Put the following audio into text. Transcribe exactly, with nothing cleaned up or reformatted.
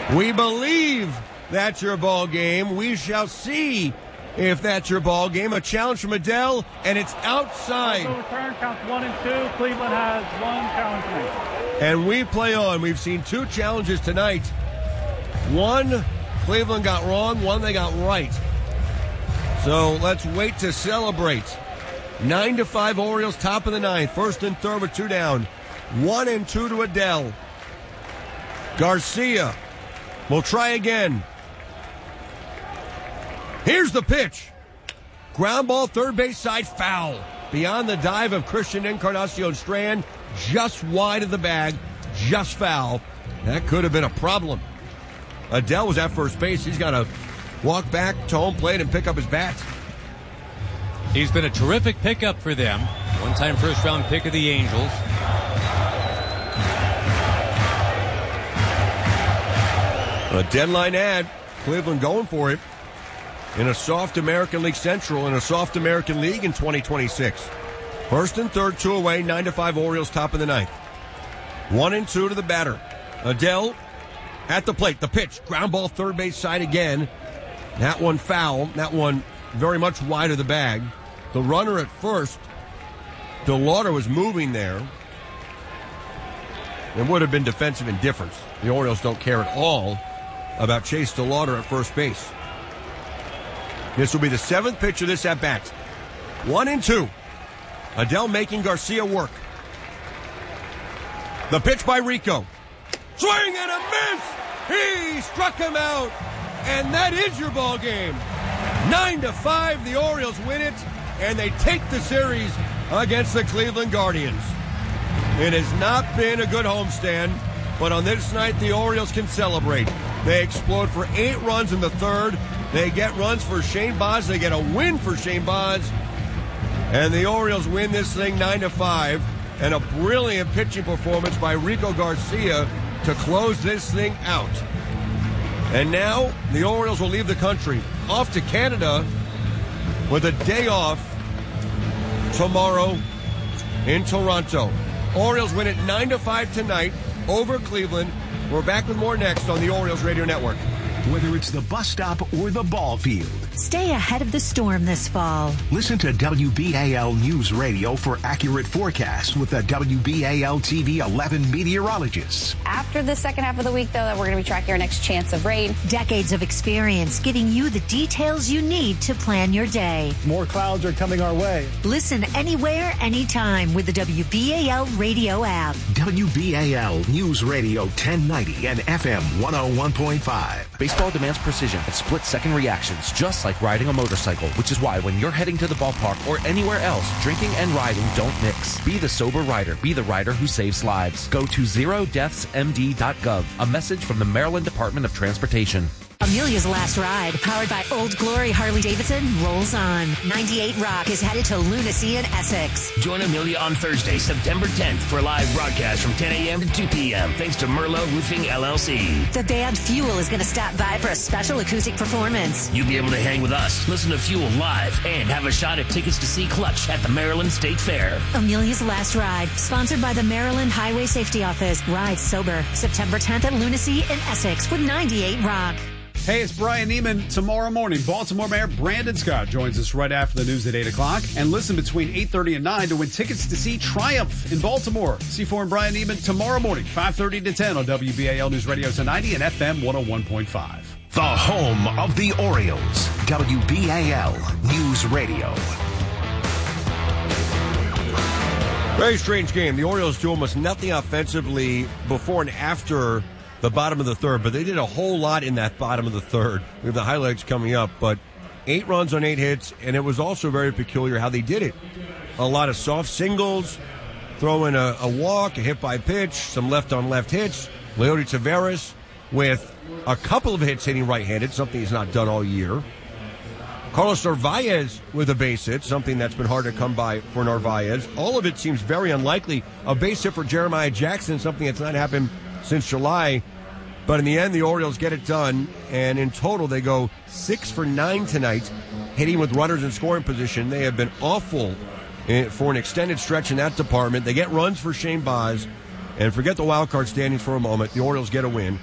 We believe that's your ball game. We shall see if that's your ball game. A challenge from Adele, and it's outside. Also return, counts one and two. Cleveland has one challenge remaining. And we play on. We've seen two challenges tonight. One, Cleveland got wrong. One, they got right. So let's wait to celebrate. Nine to five, Orioles, top of the ninth. First and third with two down. One and two to Adele. Garcia will try again. Here's the pitch. Ground ball, third base side, foul. Beyond the dive of Christian Encarnacion Strand, just wide of the bag, just foul. That could have been a problem. Adele was at first base. He's got to walk back to home plate and pick up his bat. He's been a terrific pickup for them. One-time first-round pick of the Angels. A deadline ad. Cleveland going for it in a soft American League Central and a soft American League in twenty twenty-six. First and third, two away, nine to five, Orioles, top of the ninth. One and two to the batter. Adele at the plate. The pitch. Ground ball, third base side again. That one foul. That one very much wide of the bag. The runner at first, DeLauder, was moving there. It would have been defensive indifference. The Orioles don't care at all about Chase DeLauder at first base. This will be the seventh pitch of this at-bat. One and two. Adele making Garcia work. The pitch by Rico. Swing and a miss! He struck him out! And that is your ball game. Nine to five, the Orioles win it, and they take the series against the Cleveland Guardians. It has not been a good homestand, but on this night, the Orioles can celebrate. They explode for eight runs in the third. They get runs for Shane Baz. They get a win for Shane Baz. And the Orioles win this thing nine to five. And a brilliant pitching performance by Rico Garcia to close this thing out. And now the Orioles will leave the country, off to Canada with a day off tomorrow in Toronto. Orioles win it nine to five tonight over Cleveland. We're back with more next on the Orioles Radio Network. Whether it's the bus stop or the ball field, stay ahead of the storm this fall. Listen to W B A L News Radio for accurate forecasts with the W B A L T V eleven meteorologists. After the second half of the week, though, that we're going to be tracking our next chance of rain. Decades of experience giving you the details you need to plan your day. More clouds are coming our way. Listen anywhere, anytime with the W B A L radio app. W B A L News Radio ten ninety and F M one oh one point five. Baseball demands precision and split-second reactions, just like riding a motorcycle, which is why when you're heading to the ballpark or anywhere else, drinking and riding don't mix. Be the sober rider. Be the rider who saves lives. Go to zero deaths m d dot gov. A message from the Maryland Department of Transportation. Amelia's Last Ride, powered by Old Glory Harley-Davidson, rolls on. ninety-eight Rock is headed to Lunacy in Essex. Join Amelia on Thursday, September tenth for a live broadcast from ten a.m. to two p.m. thanks to Merlot Roofing, L L C. The band Fuel is going to stop by for a special acoustic performance. You'll be able to hang with us, listen to Fuel live, and have a shot at tickets to see Clutch at the Maryland State Fair. Amelia's Last Ride, sponsored by the Maryland Highway Safety Office. Ride sober, September tenth at Lunacy in Essex with ninety-eight Rock. Hey, it's Brian Neiman. Tomorrow morning, Baltimore Mayor Brandon Scott joins us right after the news at eight o'clock. And listen between eight thirty and nine to win tickets to see Triumph in Baltimore. C four and Brian Neiman tomorrow morning, five thirty to ten on W B A L News Radio ten ninety and F M one oh one point five. The home of the Orioles, W B A L News Radio. Very strange game. The Orioles do almost nothing offensively before and after the bottom of the third, but they did a whole lot in that bottom of the third. We have the highlights coming up, but eight runs on eight hits, and it was also very peculiar how they did it. A lot of soft singles, throw in a, a walk, a hit by pitch, some left-on-left hits. Leody Taveras with a couple of hits hitting right-handed, something he's not done all year. Carlos Narvaez with a base hit, something that's been hard to come by for Narvaez. All of it seems very unlikely. A base hit for Jeremiah Jackson, something that's not happened since July. But in the end, the Orioles get it done, and in total, they go six for nine tonight, hitting with runners in scoring position. They have been awful for an extended stretch in that department. They get runs for Shane Baz, and forget the wild card standings for a moment. The Orioles get a win.